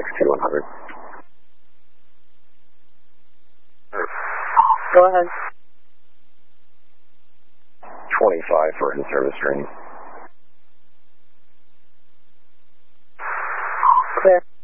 62-100. Go ahead. 25 for in-service training. Clear.